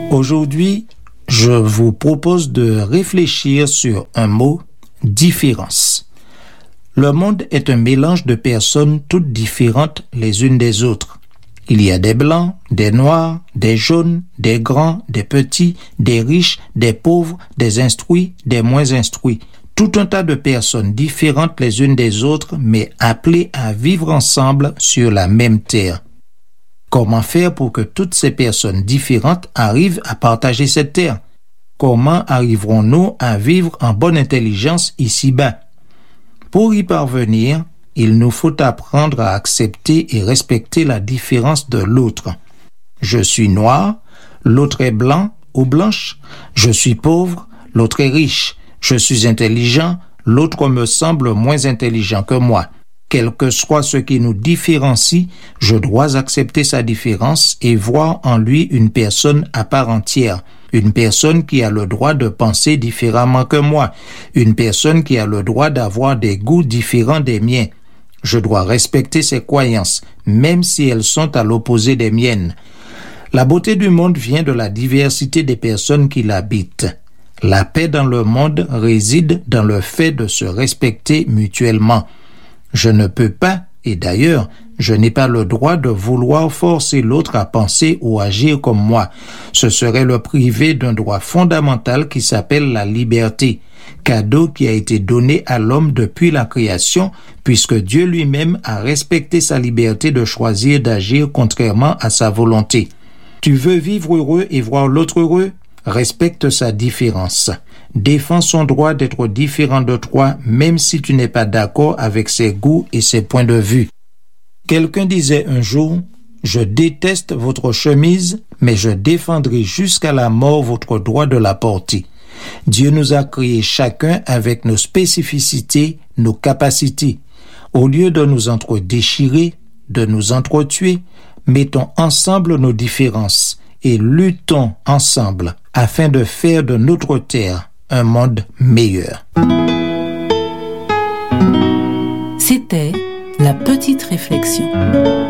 Aujourd'hui, je vous propose de réfléchir sur un mot, différence. Le monde est un mélange de personnes toutes différentes les unes des autres. Il y a des blancs, des noirs, des jaunes, des grands, des petits, des riches, des pauvres, des instruits, des moins instruits. Tout un tas de personnes différentes les unes des autres, mais appelées à vivre ensemble sur la même terre. Comment faire pour que toutes ces personnes différentes arrivent à partager cette terre? Comment arriverons-nous à vivre en bonne intelligence ici-bas? Pour y parvenir, il nous faut apprendre à accepter et respecter la différence de l'autre. Je suis noir, l'autre est blanc ou blanche. Je suis pauvre, l'autre est riche. Je suis intelligent, l'autre me semble moins intelligent que moi. Quel que soit ce qui nous différencie, je dois accepter sa différence et voir en lui une personne à part entière, une personne qui a le droit de penser différemment que moi, une personne qui a le droit d'avoir des goûts différents des miens. Je dois respecter ses croyances, même si elles sont à l'opposé des miennes. La beauté du monde vient de la diversité des personnes qui l'habitent. La paix dans le monde réside dans le fait de se respecter mutuellement. Je ne peux pas, et d'ailleurs, je n'ai pas le droit de vouloir forcer l'autre à penser ou agir comme moi. Ce serait le priver d'un droit fondamental qui s'appelle la liberté, cadeau qui a été donné à l'homme depuis la création, puisque Dieu lui-même a respecté sa liberté de choisir d'agir contrairement à sa volonté. Tu veux vivre heureux et voir l'autre heureux? Respecte sa différence. Défends son droit d'être différent de toi, même si tu n'es pas d'accord avec ses goûts et ses points de vue. Quelqu'un disait un jour, « Je déteste votre chemise, mais je défendrai jusqu'à la mort votre droit de la porter. » Dieu nous a créés chacun avec nos spécificités, nos capacités. Au lieu de nous entre-déchirer, de nous entretuer, mettons ensemble nos différences et luttons ensemble afin de faire de notre terre un monde meilleur. C'était la petite réflexion.